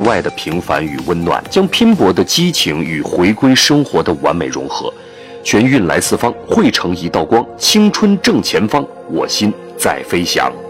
外的平凡与温暖，将拼搏的激情与回归生活的完美融合，全运来四方，汇成一道光，青春正前方，我心在飞翔。